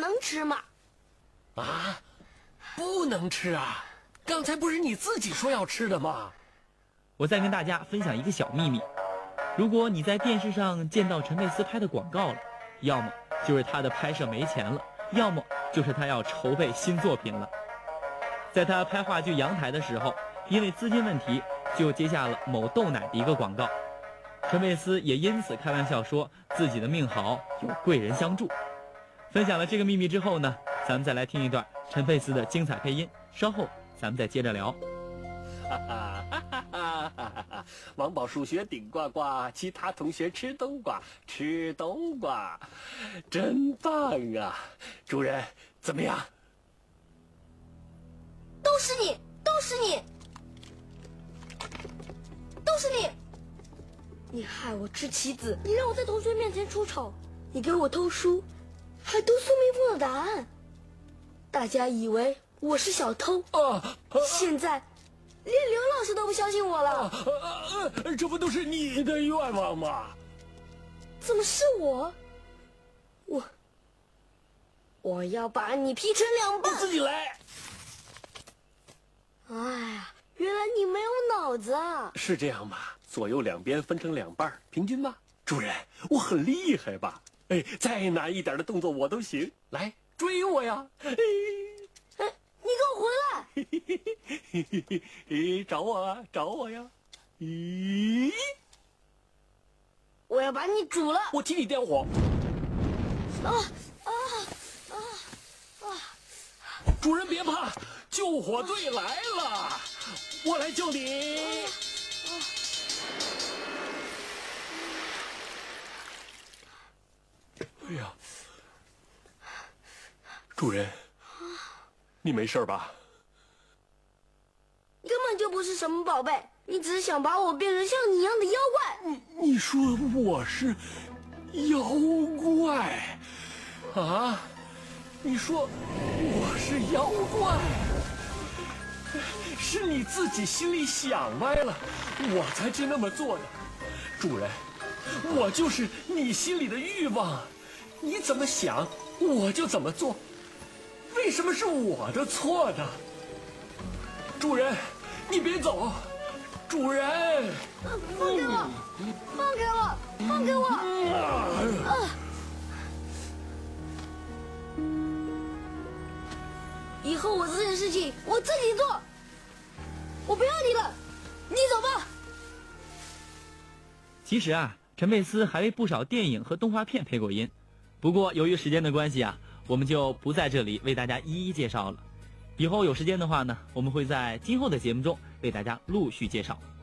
能吃吗？ 啊，不能吃啊！刚才不是你自己说要吃的吗？ 我再跟大家分享一个小秘密，如果你在电视上见到陈佩斯拍的广告了，要么就是他的拍摄没钱了，要么就是他要筹备新作品了。在他拍话剧《阳台》的时候，因为资金问题，就接下了某豆奶的一个广告。陈佩斯也因此开玩笑说自己的命好，有贵人相助。分享了这个秘密之后呢，咱们再来听一段陈佩斯的精彩配音，稍后咱们再接着聊。 哈哈哈哈哈哈！王宝数学顶呱呱，其他同学吃冬瓜，吃冬瓜，真棒啊！主人怎么样？ 都是你，都是你，都是你！你害我吃棋子，你让我在同学面前出丑，你给我偷书，还读苏明峰的答案，大家以为我是小偷。现在连刘老师都不相信我了。 这不都是你的愿望吗？ 怎么是我？我要把你劈成两半。 你自己来。 哎呀，原来你没有脑子啊！ 是这样吗？左右两边分成两半，平均吗？主人，我很厉害吧？哎，再难一点的动作我都行。来，追我呀！ 你给我回来！ 找我啊，找我呀！咦， 我要把你煮了！ 我替你点火。主人别怕，救火队来了，我来救你。哎呀，主人，你没事吧？ 根本就不是什么宝贝，你只是想把我变成像你一样的妖怪。 你说我是妖怪啊？你说我是妖怪？是你自己心里想歪了，我才去那么做的。主人，我就是你心里的欲望，你怎么想我就怎么做，为什么是我的错呢？主人，你别走！主人， 放开我！放开我！放开我！以后我这件事情我自己做，我不要你了，你走吧。 其实啊，陈佩斯还为不少电影和动画片配过音，不过由于时间的关系啊，我们就不在这里为大家一一介绍了。以后有时间的话呢，我们会在今后的节目中为大家陆续介绍。